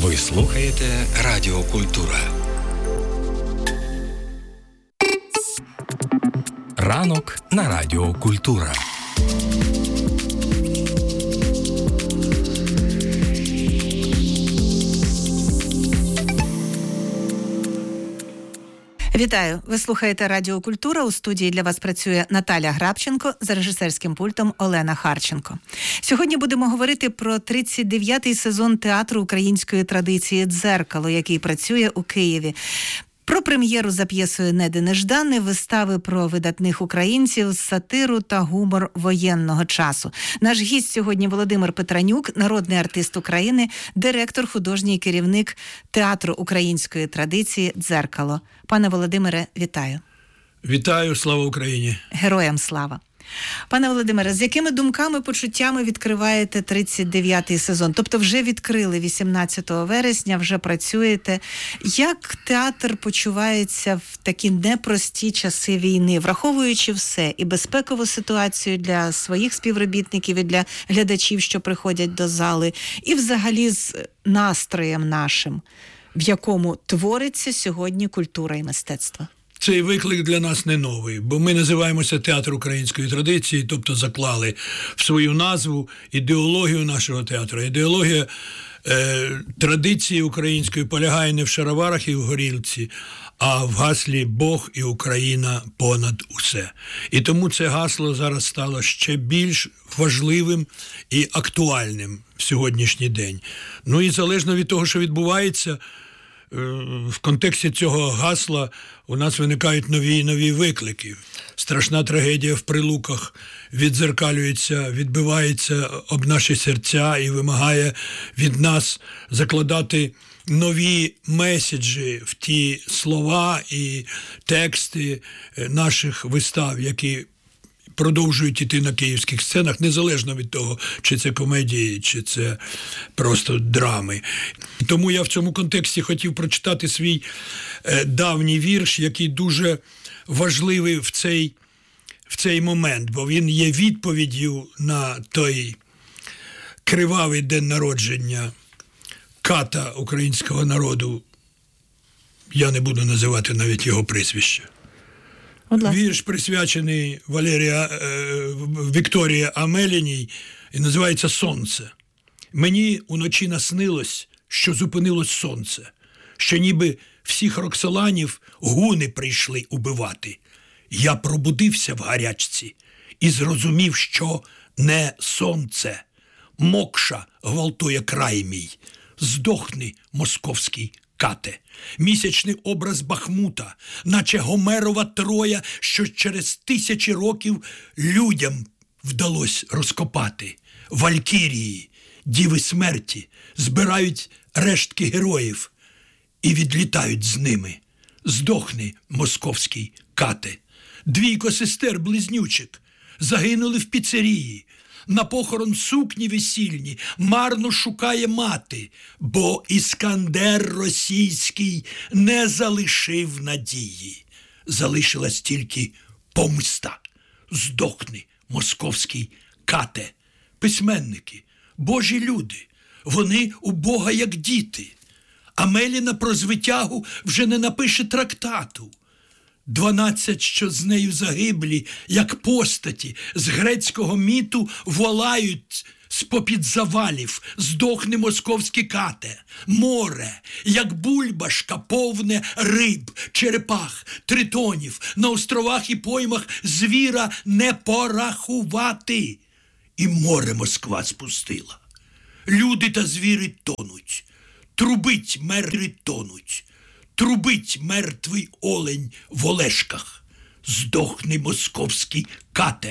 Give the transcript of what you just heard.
Ви слухаєте Радіо Культура. Ранок на Радіо Культура. Вітаю! Ви слухаєте Радіо Культура. У студії для вас працює Наталя Грабченко, за режисерським пультом Олена Харченко. Сьогодні будемо говорити про 39-й сезон театру української традиції «Дзеркало», який працює у Києві. Про прем'єру за п'єсою «Неди Неждани», вистави про видатних українців, сатиру та гумор воєнного часу. Наш гість сьогодні Володимир Петранюк, народний артист України, директор, художній керівник театру української традиції «Дзеркало». Пане Володимире, вітаю. Вітаю, слава Україні. Героям слава. Пане Володимире, з якими думками, почуттями відкриваєте 39-й сезон? Тобто вже відкрили 18 вересня, вже працюєте. Як театр почувається в такі непрості часи війни, враховуючи все, і безпекову ситуацію для своїх співробітників, і для глядачів, що приходять до зали, і взагалі з настроєм нашим, в якому твориться сьогодні культура і мистецтво? Цей виклик для нас не новий, бо ми називаємося театр української традиції, тобто заклали в свою назву ідеологію нашого театру. Ідеологія традиції української полягає не в шароварах і в горілці, а в гаслі «Бог і Україна понад усе». І тому це гасло зараз стало ще більш важливим і актуальним в сьогоднішній день. Ну і залежно від того, що відбувається, в контексті цього гасла у нас виникають нові і нові виклики. Страшна трагедія в Прилуках віддзеркалюється, відбивається об наші серця і вимагає від нас закладати нові меседжі в ті слова і тексти наших вистав, які продовжують іти на київських сценах, незалежно від того, чи це комедії, чи це просто драми. Тому я в цьому контексті хотів прочитати свій давній вірш, який дуже важливий в цей момент, бо він є відповіддю на той кривавий день народження ката українського народу. Я не буду називати навіть його прізвище. Вірш присвячений Вікторії Амеліній і називається «Сонце». Мені уночі наснилось, що зупинилось сонце, що ніби всіх роксоланів гуни прийшли убивати. Я пробудився в гарячці і зрозумів, що не сонце. Мокша гвалтує край мій. Здохни, московський кате. Місячний образ Бахмута, наче Гомерова Троя, що через 1000 років людям вдалося розкопати. Валькірії, діви смерті, збирають рештки героїв і відлітають з ними. Здохни, московський кате. 2 сестер-близнючок загинули в піцерії. На похорон сукні весільні марно шукає мати, бо Іскандер російський не залишив надії. Залишилась тільки помста. Здохни, московський кате. Письменники, божі люди, вони у Бога як діти. Амеліна про звитягу вже не напише трактату. 12, що з нею загиблі, як постаті з грецького міту, волають з-попід завалів: здохне, московський кате. Море, як бульбашка, повне риб, черепах, тритонів, на островах і поймах звіра не порахувати. І море Москва спустила. Люди та звіри тонуть, трубить мертві тонуть. Трубить мертвий олень в Олешках. Здохни, московський кате.